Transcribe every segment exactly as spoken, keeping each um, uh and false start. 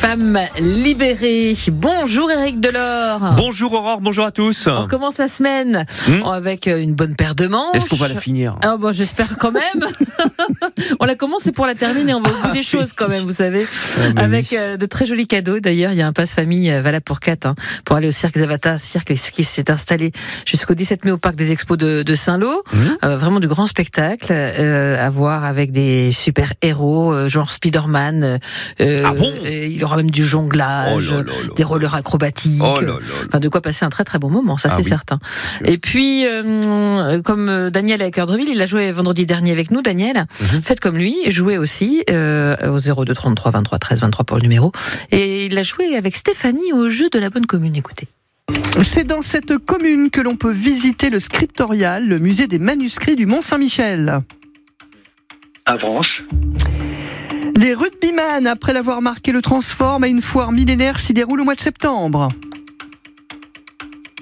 Femmes libérées. Bonjour Éric Delors. Bonjour Aurore, bonjour à tous. On commence la semaine mmh. avec une bonne paire de manches. Est-ce qu'on va la finir? Ah bon, j'espère quand même. On la commence, c'est pour la terminer. On va au bout ah, des oui. choses quand même, vous savez. Ah, avec oui. euh, de très jolis cadeaux. D'ailleurs, il y a un passe-famille euh, valable pour quatre hein, pour aller au Cirque Zavata, cirque qui s'est installé jusqu'au dix-sept mai au parc des Expos de, de Saint-Lô. Mmh. Euh, vraiment du grand spectacle euh, à voir avec des super-héros, euh, genre Spider-Man. Euh, ah bon euh, il y aura même du jonglage, oh là là là. des rollers acrobatiques. Oh là là là. Enfin, de quoi passer un très très bon moment, ça ah c'est oui. certain. Et puis, euh, comme Daniel avec Erdreville, il a joué vendredi dernier avec nous, Daniel. Mm-hmm. Faites comme lui, jouez aussi euh, au zéro deux trente-trois vingt-trois treize vingt-trois pour le numéro. Et il a joué avec Stéphanie au jeu de la bonne commune. Écoutez. C'est dans cette commune que l'on peut visiter le Scriptorial, le musée des manuscrits du Mont-Saint-Michel. Avance. Les rugbyman, après l'avoir marqué le transforme à une foire millénaire, s'y déroule au mois de septembre. Pardon ?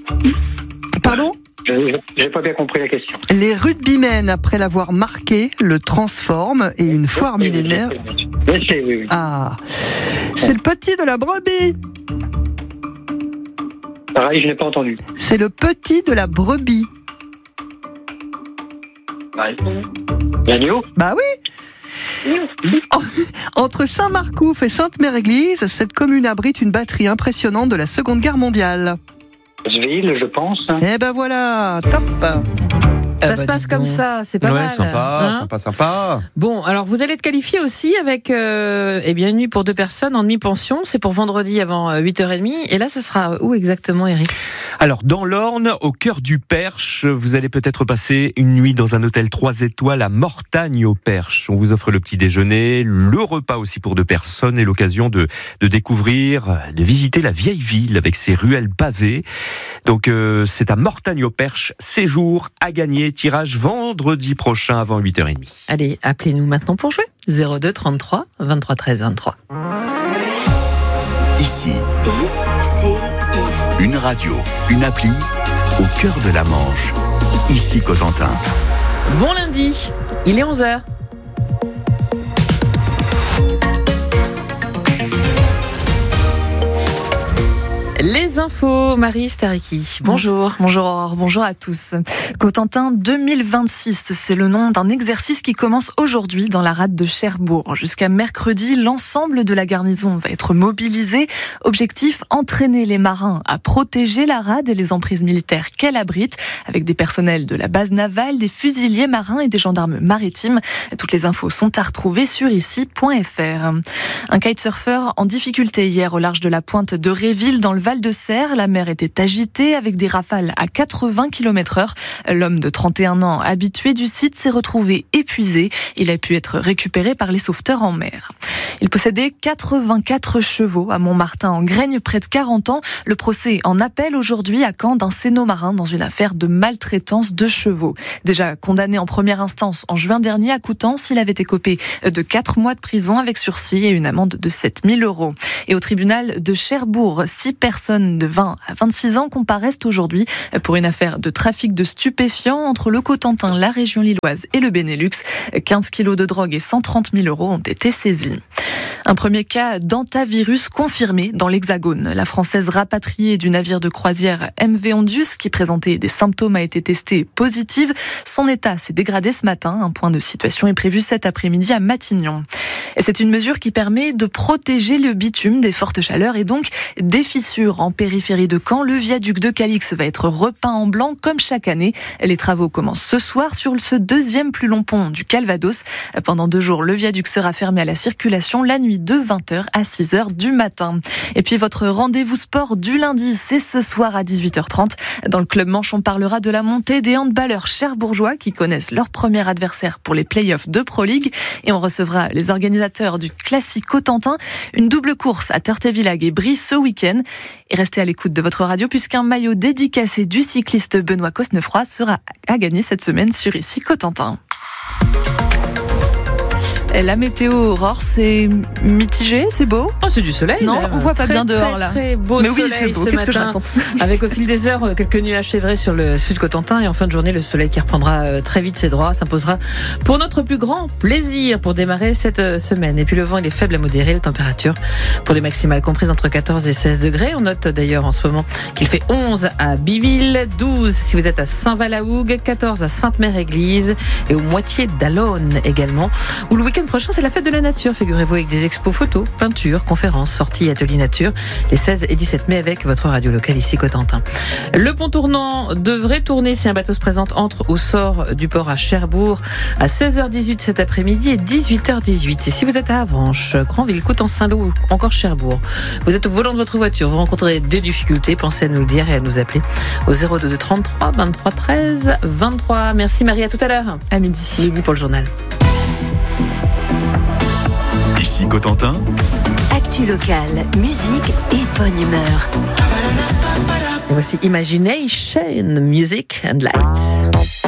Je n'ai pas bien compris la question. Les rugbymen, après l'avoir marqué le transforme et une foire oui, millénaire. Oui, oui, oui, oui. Ah, c'est le petit de la brebis. Pareil, je n'ai pas entendu. C'est le petit de la brebis. Ouais. L'agneau ? Bah oui. Entre Saint-Marcouf et Sainte-Mère-Église, cette commune abrite une batterie impressionnante de la Seconde Guerre mondiale. Ville, je pense. Eh ben voilà, top. Ça eh se ben passe comme ça, c'est pas ouais, mal. Sympa, hein sympa, sympa. Bon, alors vous allez être qualifié aussi avec euh, eh bien une nuit pour deux personnes en demi-pension. C'est pour vendredi avant huit heures trente. Et là, ce sera où exactement, Eric ? Alors, dans l'Orne, au cœur du Perche, vous allez peut-être passer une nuit dans un hôtel trois étoiles à Mortagne au Perche. On vous offre le petit déjeuner, le repas aussi pour deux personnes et l'occasion de, de découvrir, de visiter la vieille ville avec ses ruelles pavées. Donc, euh, c'est à Mortagne au Perche, séjour à gagner. Tirage vendredi prochain avant huit heures trente. Allez, appelez-nous maintenant pour jouer. zéro deux trente-trois vingt-trois treize vingt-trois. Ici, une radio, une appli, au cœur de la Manche. Ici Cotentin. Bon lundi, il est onze heures. Les infos, Marie Stariki. Bonjour. Bonjour Aurore, bonjour à tous. Cotentin deux mille vingt-six, c'est le nom d'un exercice qui commence aujourd'hui dans la rade de Cherbourg. Jusqu'à mercredi, l'ensemble de la garnison va être mobilisé. Objectif, entraîner les marins à protéger la rade et les emprises militaires qu'elle abrite, avec des personnels de la base navale, des fusiliers marins et des gendarmes maritimes. Toutes les infos sont à retrouver sur ici point f r. Un kitesurfer en difficulté hier au large de la pointe de Réville dans le Val-de-Serre. La mer était agitée avec des rafales à quatre-vingts kilomètres heure. L'homme de trente et un ans, habitué du site, s'est retrouvé épuisé. Il a pu être récupéré par les sauveteurs en mer. Il possédait quatre-vingt-quatre chevaux à Montmartin en Graigne, près de quarante ans. Le procès en appel aujourd'hui à Caen d'un cénomarin dans une affaire de maltraitance de chevaux. Déjà condamné en première instance en juin dernier à Coutances, il avait écopé de quatre mois de prison avec sursis et une amende de sept mille euros. Et au tribunal de Cherbourg, six personnes de vingt à vingt-six ans comparaissent aujourd'hui pour une affaire de trafic de stupéfiants entre le Cotentin, la région lilloise et le Benelux. quinze kilos de drogue et cent trente mille euros ont été saisis. Un premier cas d'antavirus confirmé dans l'Hexagone. La Française rapatriée du navire de croisière M V Ondius, qui présentait des symptômes, a été testée positive. Son état s'est dégradé ce matin. Un point de situation est prévu cet après-midi à Matignon. Et c'est une mesure qui permet de protéger le bitume des fortes chaleurs et donc des fissures en périphérie de Caen. Le viaduc de Calix va être repeint en blanc comme chaque année. Les travaux commencent ce soir sur ce deuxième plus long pont du Calvados. Pendant deux jours, le viaduc sera fermé à la circulation la nuit de vingt heures à six heures du matin. Et puis votre rendez-vous sport du lundi, c'est ce soir à dix-huit heures trente. Dans le Club Manche, on parlera de la montée des handballeurs cherbourgeois qui connaissent leur premier adversaire pour les playoffs de Pro League. Et on recevra les organisateurs du Classique Cotentin, une double course à Turtevillac et Brie ce week-end. Et restez à l'écoute de votre radio puisqu'un maillot dédicacé du cycliste Benoît Cosnefroy sera à gagner cette semaine sur ici Cotentin. Et la météo aurore, c'est mitigé, c'est beau. Oh, c'est du soleil. Non, même. on voit pas très, bien dehors très, là. Très beau Mais oui, soleil il fait beau. ce Qu'est-ce que je matin, raconte ? avec au fil des heures quelques nuages sévrés sur le sud Cotentin et en fin de journée le soleil qui reprendra très vite ses droits s'imposera pour notre plus grand plaisir pour démarrer cette semaine. Et puis le vent il est faible à modéré, la température pour les maximales comprises entre quatorze et seize degrés. On note d'ailleurs en ce moment qu'il fait onze à Biville, douze si vous êtes à Saint-Val-à-Hougue, quatorze à Sainte-Mère-Église et au Moitié d'Alonne également. Où le week-end prochain c'est la fête de la nature, figurez-vous, avec des expos photos, peintures, conférences, sorties et ateliers nature les seize et dix-sept mai avec votre radio locale ici Cotentin. Le pont tournant devrait tourner si un bateau se présente entre au sort du port à Cherbourg à seize heures dix-huit cet après-midi et dix-huit heures dix-huit. Et si vous êtes à Avranches, Granville, Coutances-Saint-Lô ou encore Cherbourg, vous êtes au volant de votre voiture, vous rencontrez des difficultés, pensez à nous le dire et à nous appeler au zéro deux trente-trois vingt-trois treize vingt-trois. Merci Marie, à tout à l'heure. À midi. Midi pour le journal. Ici Cotentin. Actu locale, musique et bonne humeur. Et voici Imagination, Music and Lights.